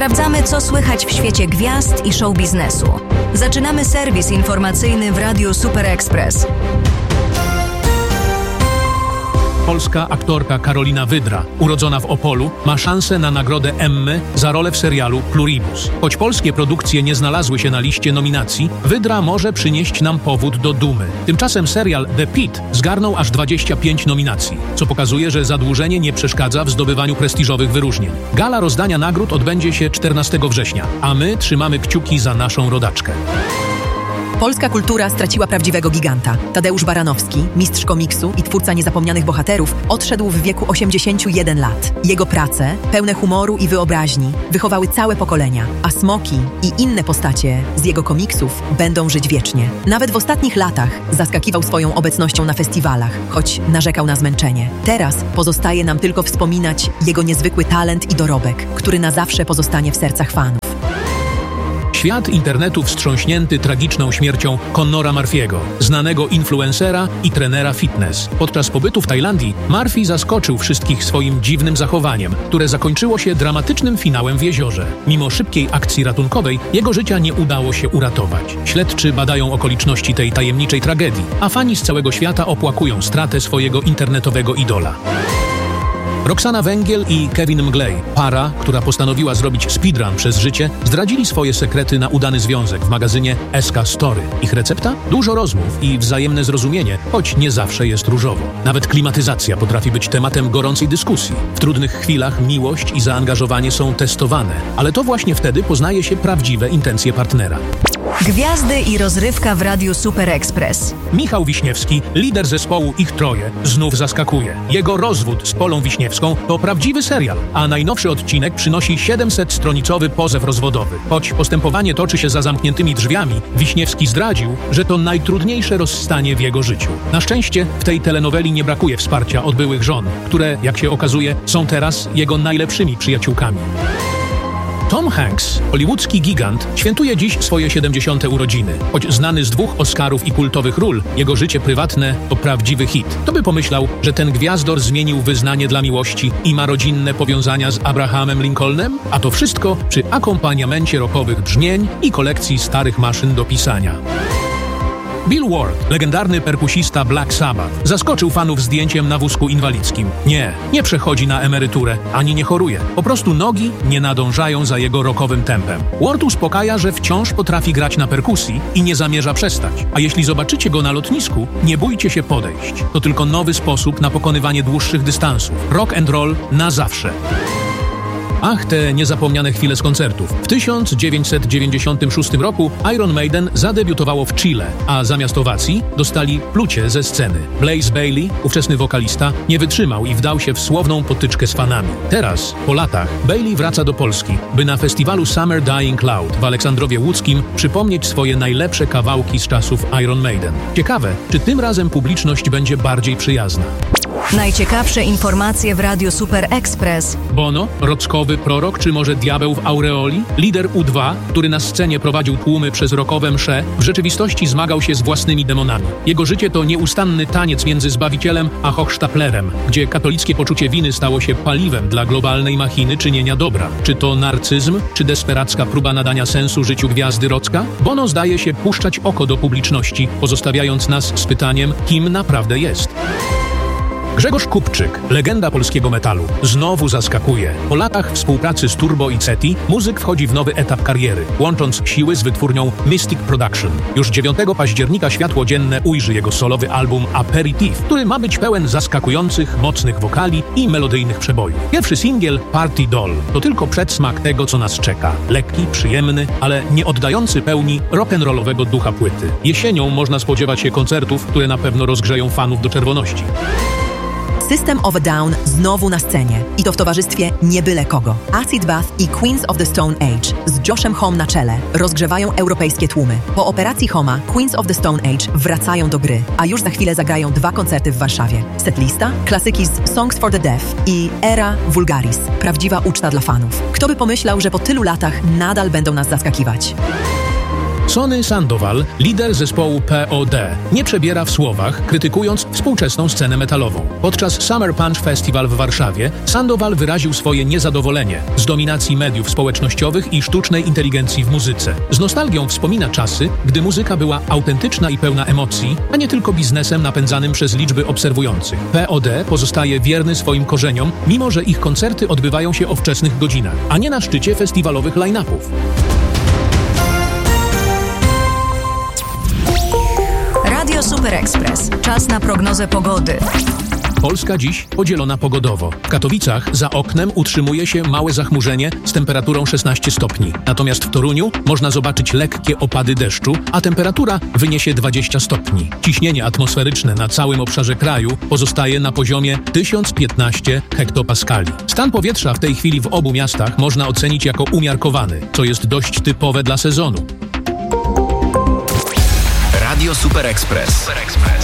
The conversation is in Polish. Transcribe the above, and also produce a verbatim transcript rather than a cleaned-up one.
Sprawdzamy, co słychać w świecie gwiazd i show biznesu. Zaczynamy serwis informacyjny w Radiu Super Express. Polska aktorka Karolina Wydra, urodzona w Opolu, ma szansę na nagrodę Emmy za rolę w serialu Pluribus. Choć polskie produkcje nie znalazły się na liście nominacji, Wydra może przynieść nam powód do dumy. Tymczasem serial The Pitt zgarnął aż dwadzieścia pięć nominacji, co pokazuje, że zadłużenie nie przeszkadza w zdobywaniu prestiżowych wyróżnień. Gala rozdania nagród odbędzie się czternastego września, a my trzymamy kciuki za naszą rodaczkę. Polska kultura straciła prawdziwego giganta. Tadeusz Baranowski, mistrz komiksu i twórca Niezapomnianych Bohaterów, odszedł w wieku osiemdziesięciu jeden lat. Jego prace, pełne humoru i wyobraźni, wychowały całe pokolenia, a Smoki i inne postacie z jego komiksów będą żyć wiecznie. Nawet w ostatnich latach zaskakiwał swoją obecnością na festiwalach, choć narzekał na zmęczenie. Teraz pozostaje nam tylko wspominać jego niezwykły talent i dorobek, który na zawsze pozostanie w sercach fanów. Świat internetu wstrząśnięty tragiczną śmiercią Connora Murphy'ego, znanego influencera i trenera fitness. Podczas pobytu w Tajlandii Murphy zaskoczył wszystkich swoim dziwnym zachowaniem, które zakończyło się dramatycznym finałem w jeziorze. Mimo szybkiej akcji ratunkowej jego życia nie udało się uratować. Śledczy badają okoliczności tej tajemniczej tragedii, a fani z całego świata opłakują stratę swojego internetowego idola. Roxana Węgiel i Kevin Mglej, para, która postanowiła zrobić speedrun przez życie, zdradzili swoje sekrety na udany związek w magazynie S K Story. Ich recepta? Dużo rozmów i wzajemne zrozumienie, choć nie zawsze jest różowo. Nawet klimatyzacja potrafi być tematem gorącej dyskusji. W trudnych chwilach miłość i zaangażowanie są testowane, ale to właśnie wtedy poznaje się prawdziwe intencje partnera. Gwiazdy i rozrywka w Radiu Super Express. Michał Wiśniewski, lider zespołu Ich Troje, znów zaskakuje. Jego rozwód z Polą Wiśniewską to prawdziwy serial, a najnowszy odcinek przynosi siedemsetstronicowy pozew rozwodowy. Choć postępowanie toczy się za zamkniętymi drzwiami, Wiśniewski zdradził, że to najtrudniejsze rozstanie w jego życiu. Na szczęście w tej telenoweli nie brakuje wsparcia od byłych żon, które, jak się okazuje, są teraz jego najlepszymi przyjaciółkami. Tom Hanks, hollywoodzki gigant, świętuje dziś swoje siedemdziesiąte urodziny. Choć znany z dwóch Oscarów i kultowych ról, jego życie prywatne to prawdziwy hit. Kto by pomyślał, że ten gwiazdor zmienił wyznanie dla miłości i ma rodzinne powiązania z Abrahamem Lincolnem? A to wszystko przy akompaniamencie rockowych brzmień i kolekcji starych maszyn do pisania. Bill Ward, legendarny perkusista Black Sabbath, zaskoczył fanów zdjęciem na wózku inwalidzkim. Nie, nie przechodzi na emeryturę, ani nie choruje. Po prostu nogi nie nadążają za jego rockowym tempem. Ward uspokaja, że wciąż potrafi grać na perkusji i nie zamierza przestać. A jeśli zobaczycie go na lotnisku, nie bójcie się podejść. To tylko nowy sposób na pokonywanie dłuższych dystansów. Rock and roll na zawsze. Ach, te niezapomniane chwile z koncertów. W tysiąc dziewięćset dziewięćdziesiątym szóstym roku Iron Maiden zadebiutowało w Chile, a zamiast owacji dostali plucie ze sceny. Blaze Bayley, ówczesny wokalista, nie wytrzymał i wdał się w słowną potyczkę z fanami. Teraz, po latach, Bayley wraca do Polski, by na festiwalu Summer Dying Cloud w Aleksandrowie Łódzkim przypomnieć swoje najlepsze kawałki z czasów Iron Maiden. Ciekawe, czy tym razem publiczność będzie bardziej przyjazna. Najciekawsze informacje w Radiu Super Express. Bono, rockowy prorok, czy może diabeł w aureoli? Lider U dwa, który na scenie prowadził tłumy przez rockowe msze, w rzeczywistości zmagał się z własnymi demonami. Jego życie to nieustanny taniec między Zbawicielem a Hochsztaplerem, gdzie katolickie poczucie winy stało się paliwem dla globalnej machiny czynienia dobra. Czy to narcyzm, czy desperacka próba nadania sensu życiu gwiazdy rocka? Bono zdaje się puszczać oko do publiczności, pozostawiając nas z pytaniem, kim naprawdę jest. Grzegorz Kupczyk, legenda polskiego metalu, znowu zaskakuje. Po latach współpracy z Turbo i Ceti muzyk wchodzi w nowy etap kariery, łącząc siły z wytwórnią Mystic Production. Już dziewiątego października światło dzienne ujrzy jego solowy album Aperitif, który ma być pełen zaskakujących, mocnych wokali i melodyjnych przebojów. Pierwszy singiel Party Doll to tylko przedsmak tego, co nas czeka. Lekki, przyjemny, ale nie oddający pełni rock'n'rollowego ducha płyty. Jesienią można spodziewać się koncertów, które na pewno rozgrzeją fanów do czerwoności. System of a Down znowu na scenie. I to w towarzystwie nie byle kogo. Acid Bath i Queens of the Stone Age z Joshem Homme na czele rozgrzewają europejskie tłumy. Po operacji Homma Queens of the Stone Age wracają do gry, a już za chwilę zagrają dwa koncerty w Warszawie. Setlista, klasyki z Songs for the Deaf i Era Vulgaris. Prawdziwa uczta dla fanów. Kto by pomyślał, że po tylu latach nadal będą nas zaskakiwać. Sonny Sandoval, lider zespołu P O D, nie przebiera w słowach, krytykując współczesną scenę metalową. Podczas Summer Punch Festival w Warszawie Sandoval wyraził swoje niezadowolenie z dominacji mediów społecznościowych i sztucznej inteligencji w muzyce. Z nostalgią wspomina czasy, gdy muzyka była autentyczna i pełna emocji, a nie tylko biznesem napędzanym przez liczby obserwujących. P O D pozostaje wierny swoim korzeniom, mimo że ich koncerty odbywają się o wczesnych godzinach, a nie na szczycie festiwalowych line-upów. Radio Super Express. Czas na prognozę pogody. Polska dziś podzielona pogodowo. W Katowicach za oknem utrzymuje się małe zachmurzenie z temperaturą szesnaście stopni. Natomiast w Toruniu można zobaczyć lekkie opady deszczu, a temperatura wyniesie dwadzieścia stopni. Ciśnienie atmosferyczne na całym obszarze kraju pozostaje na poziomie tysiąc piętnaście hektopaskali. Stan powietrza w tej chwili w obu miastach można ocenić jako umiarkowany, co jest dość typowe dla sezonu. Radio Super Express. Super Express.